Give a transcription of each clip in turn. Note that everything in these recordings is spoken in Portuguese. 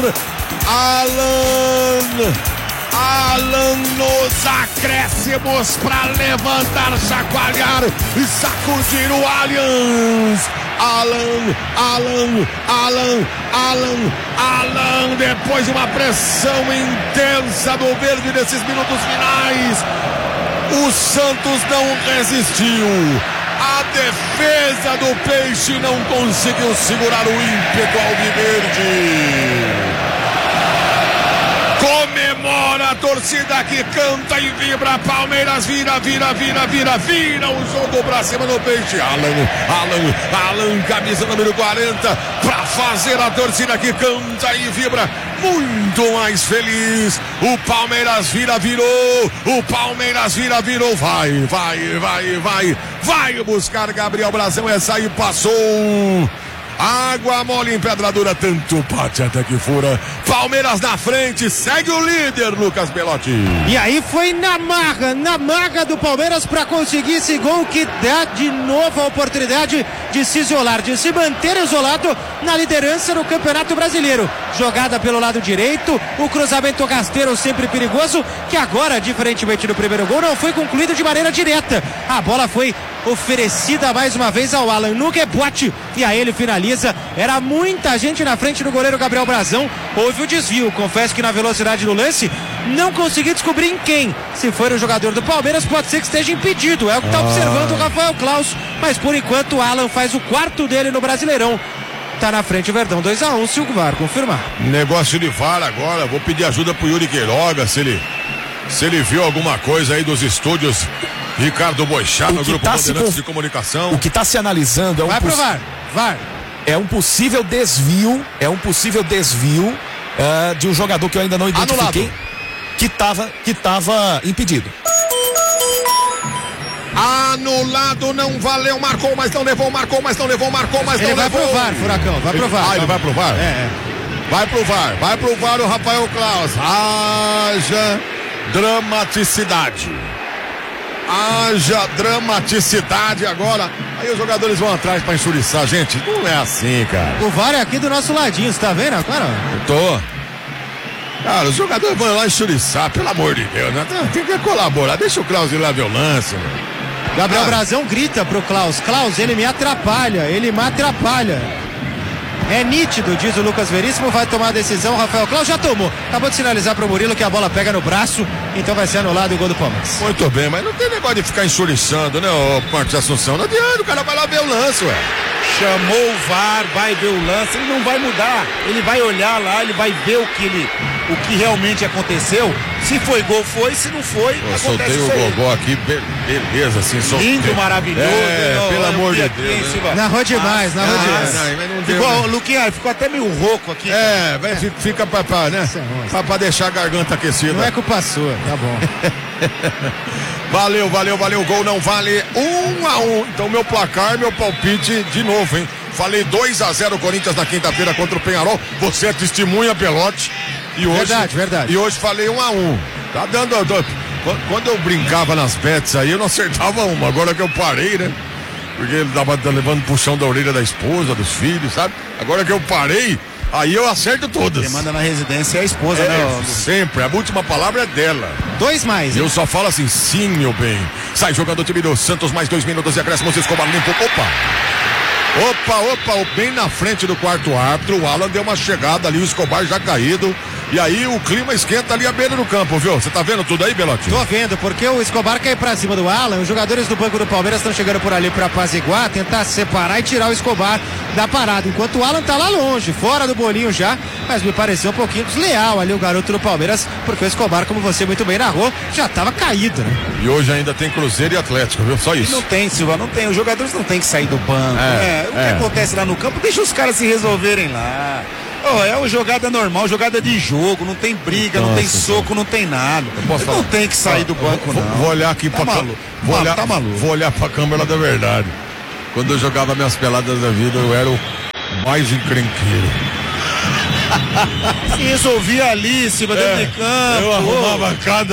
Alan nos acréscimos para levantar, chacoalhar e sacudir o Allianz. Alan, depois de uma pressão intensa do verde nesses minutos finais, o Santos não resistiu. A defesa do Peixe não conseguiu segurar o ímpeto alviverde. Comemora a torcida que canta e vibra. Palmeiras vira o jogo pra cima do Peixe. Alan, camisa número 40, pra fazer a torcida que canta e vibra muito mais feliz. O Palmeiras virou. O Palmeiras virou. Vai buscar Gabriel Brazão. Essa aí passou. Água mole em pedra dura, tanto bate até que fura. Palmeiras na frente, segue o líder, Lucas Belotti. E aí foi na marra do Palmeiras para conseguir esse gol que dá de novo a oportunidade de se isolar, de se manter isolado na liderança no Campeonato Brasileiro. Jogada pelo lado direito, o cruzamento rasteiro sempre perigoso, que agora, diferentemente do primeiro gol, não foi concluído de maneira direta. A bola foi oferecida mais uma vez ao Alan no rebote e aí ele finaliza. Era muita gente na frente do goleiro Gabriel Brazão. Houve o desvio, confesso que na velocidade do lance não consegui descobrir em quem. Se for o jogador do Palmeiras, pode ser que esteja impedido, é o que está observando o Rafael Claus, mas por enquanto o Alan faz o quarto dele no Brasileirão. Tá na frente o Verdão 2-1, se o VAR confirmar. Negócio de VAR agora, vou pedir ajuda pro Yuri Queiroga, se ele viu alguma coisa aí dos estúdios Ricardo Boixá no grupo Bandeirantes de Comunicação. O que está se analisando é vai pro VAR. É um possível desvio, de um jogador que eu ainda não identifiquei, que tava impedido. Anulado, não valeu, marcou, mas não levou, ele vai pro VAR, Furacão, vai pro VAR. Ele vai pro VAR? Vai pro VAR o Rafael Claus. Haja dramaticidade agora. Aí os jogadores vão atrás pra enxuriçar, gente. Não é assim, cara. O VAR é aqui do nosso ladinho, você tá vendo agora? Eu tô. Cara, os jogadores vão lá enxuriçar, pelo amor de Deus, né? Tem que colaborar. Deixa o Claus ir lá ver o lance, meu. Gabriel Brazão grita pro Claus: Claus, ele me atrapalha. É nítido, diz o Lucas Veríssimo, vai tomar a decisão. Rafael Claus já tomou, acabou de sinalizar pro Murilo que a bola pega no braço, então vai ser anulado o gol do Palmeiras. Muito bem, mas não tem negócio de ficar enxuriçando, né, ô Marcos Assunção? Não adianta, o cara vai lá ver o lance, ué. Chamou o VAR, vai ver o lance, ele não vai mudar, ele vai olhar lá, ele vai ver o que realmente aconteceu. Se foi gol, foi, se não foi, eu soltei o gogó aqui, beleza, assim, soltei. Lindo, maravilhoso. Pelo amor de Deus, né? Narrou demais. Mas não deu, ficou, Luquinha, ficou até meio rouco aqui. Fica né? Pra deixar a garganta aquecida. Não é culpa sua, tá bom. Valeu, gol não vale 1-1. Então meu placar, meu palpite de novo, hein? Falei 2-0 Corinthians na quinta-feira contra o Penharol. Você é testemunha, Belotti. E hoje, verdade. E hoje falei 1-1. Tá dando. Quando eu brincava nas bets aí, eu não acertava uma. Agora que eu parei, né? Porque ele tava levando puxão da orelha da esposa, dos filhos, sabe? Agora que eu parei, aí eu acerto todas. Quem manda na residência é a esposa, né? Sempre. A última palavra é dela. 2 mais. Eu só falo assim, sim, meu bem. Sai jogando o time do Santos, mais 2 minutos e acréscimos. Escobar limpo. Opa, bem na frente do quarto árbitro. O Alan deu uma chegada ali, o Escobar já caído. E aí o clima esquenta ali à beira do campo, viu? Você tá vendo tudo aí, Belotti? Tô vendo, porque o Escobar cai pra cima do Alan. Os jogadores do banco do Palmeiras estão chegando por ali pra apaziguar, tentar separar e tirar o Escobar da parada. Enquanto o Alan tá lá longe, fora do bolinho já. Mas me pareceu um pouquinho desleal ali o garoto do Palmeiras, porque o Escobar, como você muito bem narrou, já tava caído, né? E hoje ainda tem Cruzeiro e Atlético, viu? Só isso. Não tem, Silva, não tem. Os jogadores não tem que sair do banco. O que acontece lá no campo, deixa os caras se resolverem lá. É uma jogada normal, jogada de jogo, não tem briga, não tem soco, não tem nada. Não tem que sair do banco, não. Vou olhar aqui pra câmera. Vou olhar pra câmera da verdade. Quando eu jogava minhas peladas da vida, eu era o mais encrenqueiro. Se resolvia ali, Silva, dentro de campo. Eu arrumava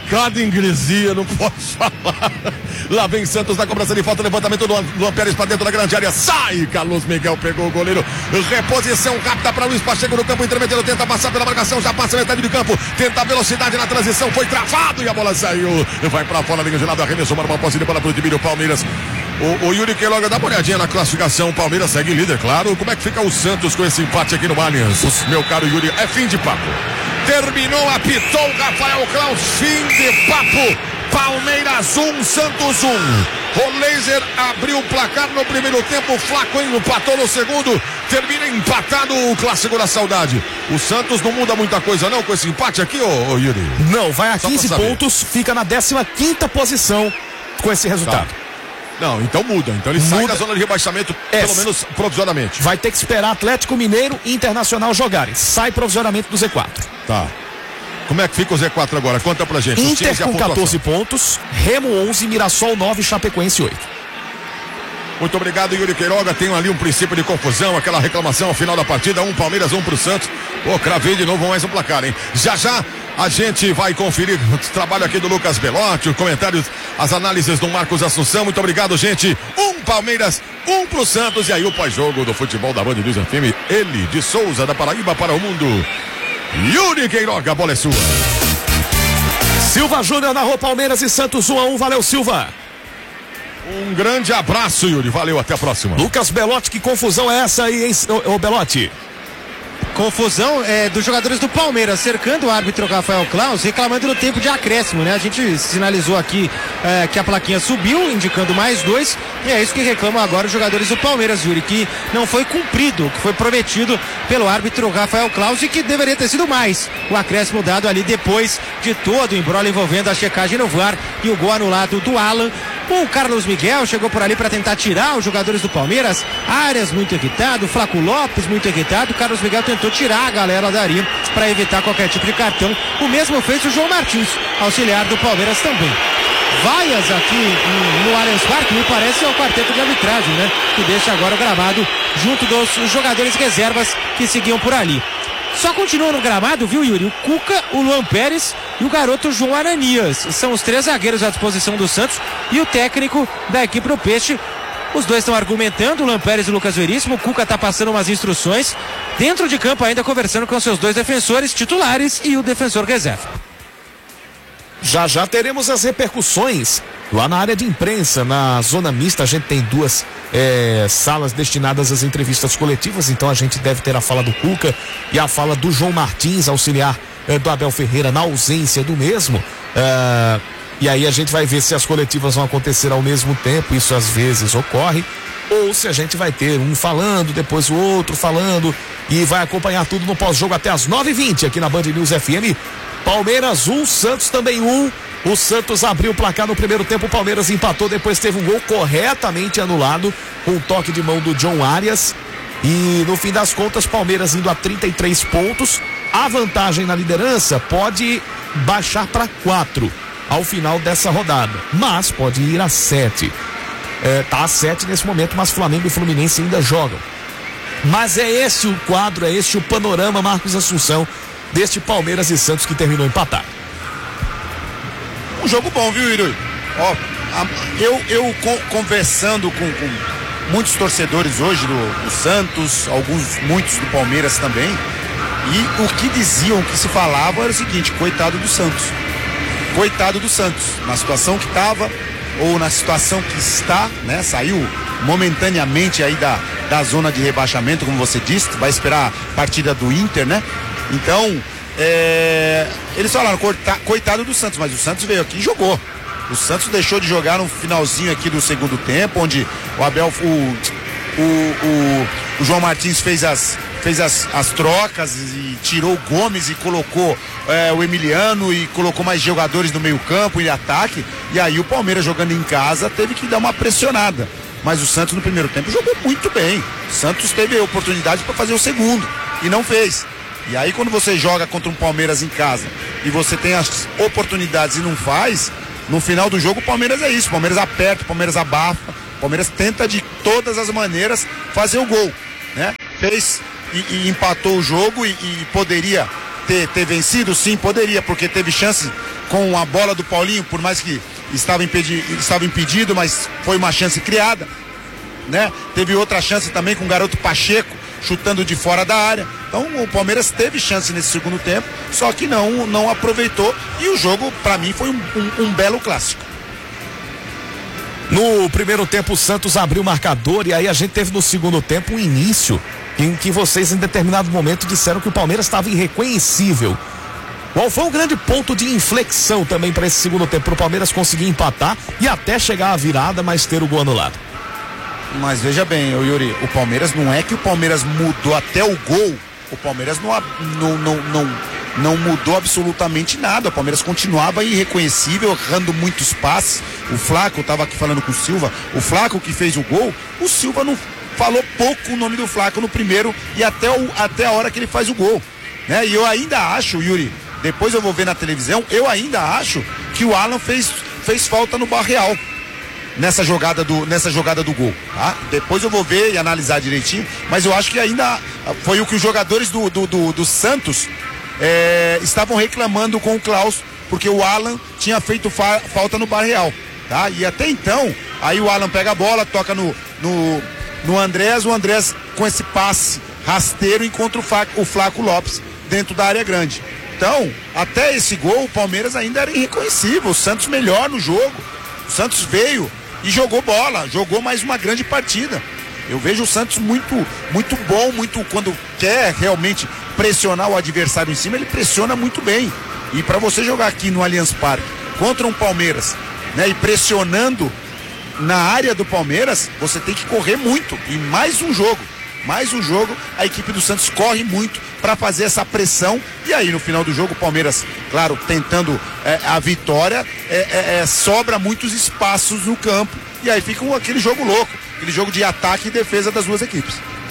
cada ingresia, não posso falar. Lá vem Santos na cobrança de falta, levantamento do Luan Pérez para dentro da grande área, sai, Carlos Miguel pegou o goleiro, reposição rápida para Luiz Pacheco no campo intermediário, tenta passar pela marcação, já passa a metade do campo, tenta a velocidade na transição, foi travado e a bola saiu, vai para fora, linha de lado, arremessou para uma posse de bola pro time do Palmeiras. O Yuri Queiroga, dá uma olhadinha na classificação, o Palmeiras segue líder, claro. Como é que fica o Santos com esse empate aqui no Allianz? Meu caro Yuri, é fim de papo. Terminou, apitou Rafael Klaus, fim de papo. Palmeiras 1, Santos 1. O Laser abriu o placar no primeiro tempo, o Flaco empatou no segundo, termina empatado o clássico da saudade. O Santos não muda muita coisa não com esse empate aqui, ô Yuri? Não, vai a 15 pontos, fica na 15ª posição com esse resultado. Tá. Não, então muda. Então ele sai da zona de rebaixamento, pelo menos provisoriamente. Vai ter que esperar Atlético Mineiro e Internacional jogarem. Sai provisoriamente do Z4. Tá. Como é que fica o Z4 agora? Conta pra gente. Inter com 14 pontos, Remo 11, Mirassol 9, Chapecoense 8. Muito obrigado, Yuri Queiroga. Tem ali um princípio de confusão, aquela reclamação ao final da partida. 1 Palmeiras, 1 pro Santos. Cravei de novo mais um placar, hein? Já a gente vai conferir o trabalho aqui do Lucas Belotti, os comentários, as análises do Marcos Assunção. Muito obrigado, gente. 1 Palmeiras, 1 pro Santos. E aí o pós-jogo do futebol da Band News FM, ele de Souza, da Paraíba para o mundo. Yuri Queiroga, a bola é sua. Silva Júnior narrou Palmeiras e Santos 1-1. Valeu, Silva. Um grande abraço, Yuri. Valeu, até a próxima. Lucas Belotti, que confusão é essa aí, hein, ô Belotti? Confusão dos jogadores do Palmeiras cercando o árbitro Rafael Klaus, reclamando do tempo de acréscimo, né? A gente sinalizou aqui que a plaquinha subiu, indicando mais 2, e é isso que reclamam agora os jogadores do Palmeiras, Yuri, que não foi cumprido, que foi prometido pelo árbitro Rafael Klaus e que deveria ter sido mais. O acréscimo dado ali depois de todo o imbróglio envolvendo a checagem no VAR e o gol anulado do Alan. O Carlos Miguel chegou por ali para tentar tirar os jogadores do Palmeiras. Arias muito irritado, Flaco Lopes muito irritado. O Carlos Miguel tentou tirar a galera dali para evitar qualquer tipo de cartão. O mesmo fez o João Martins, auxiliar do Palmeiras também. Vaias aqui no Allianz Parque, me parece é o quarteto de arbitragem, né? Que deixa agora o gramado junto dos jogadores reservas que seguiam por ali. Só continua no gramado, viu, Yuri? O Cuca, o Luan Pérez e o garoto João Aranias. São os 3 zagueiros à disposição do Santos e o técnico da equipe do Peixe. Os dois estão argumentando, o Luan Pérez e o Lucas Veríssimo. O Cuca está passando umas instruções. Dentro de campo ainda conversando com seus 2 defensores titulares e o defensor reserva. Já teremos as repercussões lá na área de imprensa, na zona mista. A gente tem 2 salas destinadas às entrevistas coletivas, então a gente deve ter a fala do Cuca e a fala do João Martins, auxiliar do Abel Ferreira, na ausência do mesmo. E aí a gente vai ver se as coletivas vão acontecer ao mesmo tempo, isso às vezes ocorre, ou se a gente vai ter um falando, depois o outro falando, e vai acompanhar tudo no pós-jogo até as 9h20 aqui na Band News FM. Palmeiras 1, Santos também 1. O Santos abriu o placar no primeiro tempo, o Palmeiras empatou, depois teve um gol corretamente anulado com um toque de mão do John Arias. E no fim das contas, Palmeiras indo a 33 pontos. A vantagem na liderança pode baixar para 4 ao final dessa rodada, mas pode ir a 7. Tá a 7 nesse momento, mas Flamengo e Fluminense ainda jogam. Mas é esse o quadro, é esse o panorama, Marcos Assunção, deste Palmeiras e Santos que terminou empatado. Um jogo bom, viu, Yuri? Eu conversando com muitos torcedores hoje do Santos, muitos do Palmeiras também, e o que diziam, o que se falava era o seguinte: coitado do Santos. Coitado do Santos, na situação que estava ou na situação que está, né? Saiu momentaneamente aí da zona de rebaixamento, como você disse, vai esperar a partida do Inter, né? Então, eles falaram, coitado do Santos, mas o Santos veio aqui e jogou. O Santos deixou de jogar no finalzinho aqui do segundo tempo, onde o Abel, o João Martins fez as trocas e tirou o Gomes e colocou o Emiliano e colocou mais jogadores no meio campo e ataque, e aí o Palmeiras jogando em casa teve que dar uma pressionada, mas o Santos no primeiro tempo jogou muito bem. O Santos teve a oportunidade para fazer o segundo e não fez. E aí quando você joga contra um Palmeiras em casa e você tem as oportunidades e não faz, no final do jogo o Palmeiras é isso, o Palmeiras aperta, o Palmeiras abafa, o Palmeiras tenta de todas as maneiras fazer o gol, né? Fez e empatou o jogo e poderia ter vencido, sim, poderia, porque teve chance com a bola do Paulinho, por mais que estava impedido, mas foi uma chance criada, né? Teve outra chance também com o garoto Pacheco chutando de fora da área. Então o Palmeiras teve chance nesse segundo tempo, só que não aproveitou, e o jogo para mim foi um belo clássico. No primeiro tempo o Santos abriu o marcador, e aí a gente teve no segundo tempo um início em que vocês em determinado momento disseram que o Palmeiras estava irreconhecível. Qual foi o grande ponto de inflexão também para esse segundo tempo, para o Palmeiras conseguir empatar e até chegar à virada, mas ter o gol anulado? Mas veja bem, Yuri, o Palmeiras não é que o Palmeiras mudou até o gol, o Palmeiras não mudou absolutamente nada. O Palmeiras continuava irreconhecível, errando muitos passes. O Flaco, eu estava aqui falando com o Silva, o Flaco que fez o gol, o Silva não falou pouco o nome do Flaco no primeiro e até a hora que ele faz o gol, né? E eu ainda acho, Yuri, depois eu vou ver na televisão, eu ainda acho que o Alan fez falta no Barreal nessa jogada do gol, tá? Depois eu vou ver e analisar direitinho, mas eu acho que ainda foi o que os jogadores do Santos estavam reclamando com o Klaus, porque o Alan tinha feito falta no Barreal, tá? E até então, aí o Alan pega a bola, toca no Andrés, o Andrés com esse passe rasteiro encontra o Flaco Lopes dentro da área grande. Então, até esse gol, o Palmeiras ainda era irreconhecível, o Santos melhor no jogo, o Santos veio e jogou bola, jogou mais uma grande partida. Eu vejo o Santos muito bom, quando quer realmente pressionar o adversário em cima, ele pressiona muito bem. E para você jogar aqui no Allianz Parque contra um Palmeiras, né, e pressionando na área do Palmeiras, você tem que correr muito. E mais um jogo, a equipe do Santos corre muito para fazer essa pressão, e aí no final do jogo o Palmeiras, claro, tentando a vitória, sobra muitos espaços no campo, e aí fica aquele jogo louco, aquele jogo de ataque e defesa das duas equipes.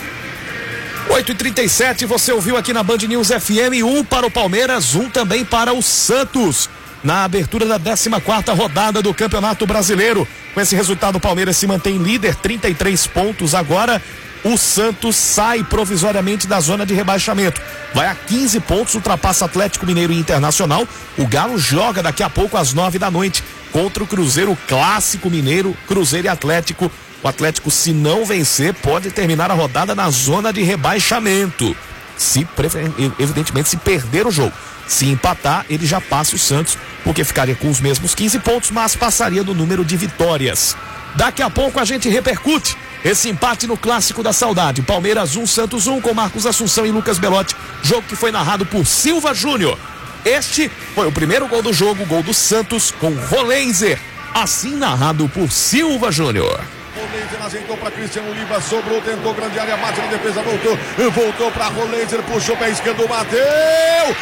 8h37, você ouviu aqui na Band News FM, 1 para o Palmeiras, 1 também para o Santos, na abertura da 14ª rodada do Campeonato Brasileiro. Com esse resultado, o Palmeiras se mantém líder, 33 pontos agora. O Santos sai provisoriamente da zona de rebaixamento. Vai a 15 pontos, ultrapassa Atlético Mineiro e Internacional. O Galo joga daqui a pouco às 9 da noite contra o Cruzeiro, Clássico Mineiro, Cruzeiro e Atlético. O Atlético, se não vencer, pode terminar a rodada na zona de rebaixamento. Evidentemente, se perder o jogo. Se empatar, ele já passa o Santos, porque ficaria com os mesmos 15 pontos, mas passaria do número de vitórias. Daqui a pouco a gente repercute esse empate no Clássico da Saudade. Palmeiras 1, Santos 1, com Marcos Assunção e Lucas Belotti. Jogo que foi narrado por Silva Júnior. Este foi o primeiro gol do jogo, gol do Santos com Rolenzer. Assim narrado por Silva Júnior. Rolenzer ajeitou para Cristiano Oliva, sobrou, tentou grande área, bate na defesa, voltou para Rolenzer, puxou pé esquerdo, bateu,